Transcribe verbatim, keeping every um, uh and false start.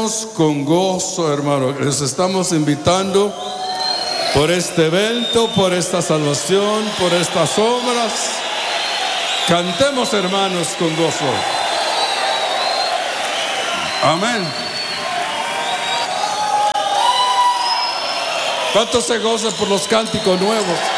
Cantemos con gozo, hermano. Les estamos invitando por este evento, por esta salvación, por estas obras. Cantemos, hermanos, con gozo. Amén. ¿Cuántos se gozan por los cánticos nuevos?